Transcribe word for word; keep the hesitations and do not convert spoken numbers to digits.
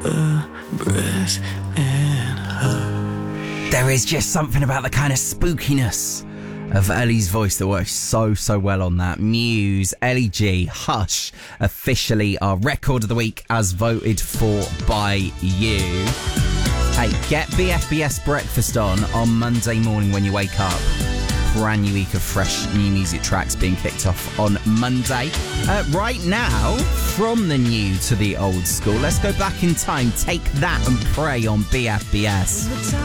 a breath and hush. There is just something about the kind of spookiness of Ellie's voice that works so, so well on that. Muse, Ellie G, Hush, officially our record of the week as voted for by you. Hey, get B F B S breakfast on on Monday morning when you wake up. Brand new week of fresh new music tracks being kicked off on Monday. Uh, right now, from the new to the old school, let's go back in time. Take That and Pray on B F B S.